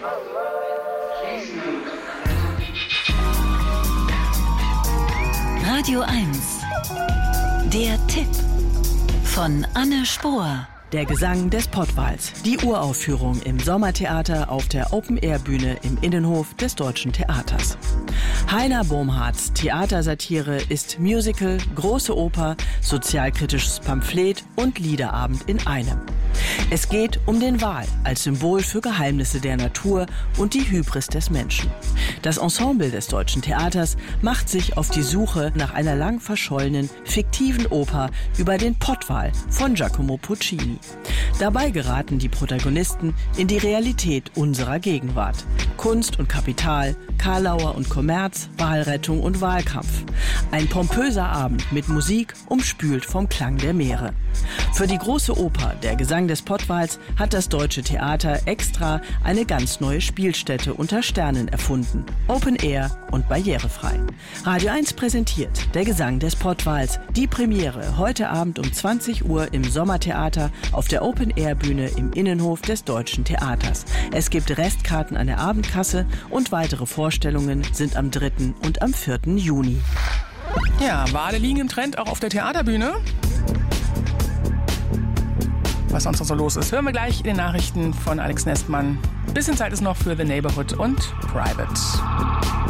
Radio 1. Der Tipp von Anne Spohr. Der Gesang des Pottwals. Die Uraufführung im Sommertheater auf der Open-Air-Bühne im Innenhof des Deutschen Theaters. Heiner Bomhards Theatersatire ist Musical, große Oper, sozialkritisches Pamphlet und Liederabend in einem. Es geht um den Wal als Symbol für Geheimnisse der Natur und die Hybris des Menschen. Das Ensemble des Deutschen Theaters macht sich auf die Suche nach einer lang verschollenen, fiktiven Oper über den Pottwal von Giacomo Puccini. Dabei geraten die Protagonisten in die Realität unserer Gegenwart. Kunst und Kapital, Karlauer und Kommerz, Walrettung und Wahlkampf. Ein pompöser Abend mit Musik, umspült vom Klang der Meere. Für die große Oper Der Gesang des Pottwals hat das Deutsche Theater extra eine ganz neue Spielstätte unter Sternen erfunden. Open Air und barrierefrei. Radio 1 präsentiert Der Gesang des Pottwals. Die Premiere heute Abend um 20 Uhr im Sommertheater auf der Open Air Bühne im Innenhof des Deutschen Theaters. Es gibt Restkarten an der Abendkasse und weitere Vorstellungen sind am 3. und am 4. Juni. Ja, Wale liegen im Trend auch auf der Theaterbühne. Was sonst noch so los ist, hören wir gleich in den Nachrichten von Alex Nestmann. Bisschen Zeit ist noch für The Neighborhood und Private.